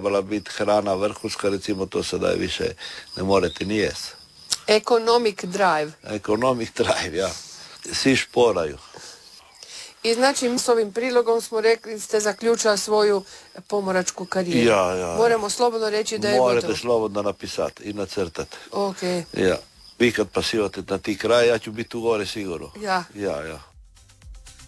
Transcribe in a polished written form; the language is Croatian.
trebala biti hrana vrhunska, recimo to sada više ne morate ni jesti. Economic drive. Economic drive, ja. Svi šporaju. I znači s ovim prilogom smo rekli ste zaključila svoju pomoračku karijeru. Ja. Moramo slobodno reći da je gotovo. Morate slobodno napisati i nacrtati. Ok. Ja. Vi kad pasivate na ti kraj, ja ću biti u gore sigurno. Ja. Ja.